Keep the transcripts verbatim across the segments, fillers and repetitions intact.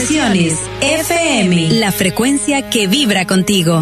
Expresiones F M, la frecuencia que vibra contigo.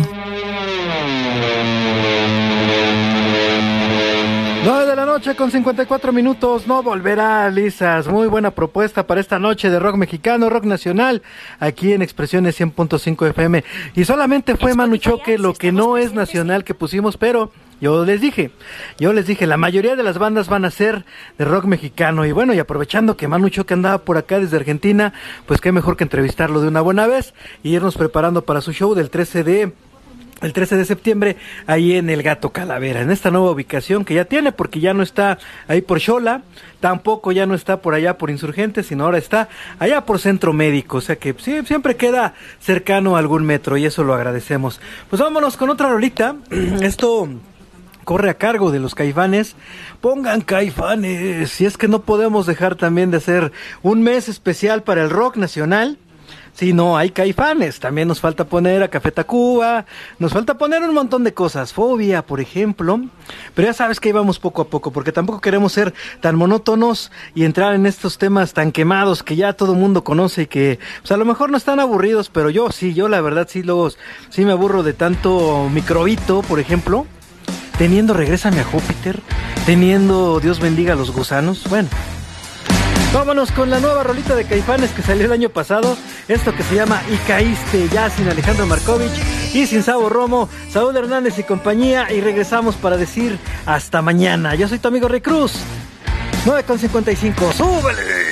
nueve de la noche con cincuenta y cuatro minutos, no volverá, Lisas. Muy buena propuesta para esta noche de rock mexicano, rock nacional, aquí en Expresiones cien punto cinco F M. Y solamente fue Manu Choque lo que no es nacional que pusimos, pero yo les dije, yo les dije, la mayoría de las bandas van a ser de rock mexicano. Y bueno, y aprovechando que Manu Choque andaba por acá desde Argentina, pues qué mejor que entrevistarlo de una buena vez y irnos preparando para su show del trece de... El trece de septiembre, ahí en el Gato Calavera, en esta nueva ubicación que ya tiene, porque ya no está ahí por Xola, tampoco ya no está por allá por Insurgentes, sino ahora está allá por Centro Médico, o sea que sí, siempre queda cercano a algún metro y eso lo agradecemos. Pues vámonos con otra rolita, esto corre a cargo de los Caifanes. Pongan Caifanes, si es que no podemos dejar también de hacer un mes especial para el rock nacional. Sí, no, hay Caifanes, también nos falta poner a Café Tacuba, nos falta poner un montón de cosas, Fobia, por ejemplo, pero ya sabes que íbamos poco a poco, porque tampoco queremos ser tan monótonos y entrar en estos temas tan quemados que ya todo el mundo conoce y que, pues a lo mejor no están aburridos, pero yo sí, yo la verdad sí, luego sí me aburro de tanto microbito, por ejemplo, teniendo Regrésame a Júpiter, teniendo Dios bendiga a los gusanos, bueno. Vámonos con la nueva rolita de Caifanes que salió el año pasado, esto que se llama Y Caíste, ya sin Alejandro Markovich y sin Sabo Romo, Saúl Hernández y compañía, y regresamos para decir hasta mañana. Yo soy tu amigo Rey Cruz, nueve con cincuenta y cinco, ¡súbele!